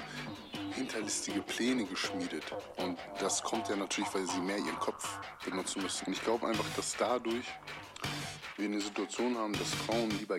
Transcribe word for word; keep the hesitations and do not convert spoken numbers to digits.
hinterlistige Pläne geschmiedet. Und das kommt ja natürlich, weil sie mehr ihren Kopf benutzen müssen. Und ich glaube einfach, dass dadurch wir eine Situation haben, dass Frauen lieber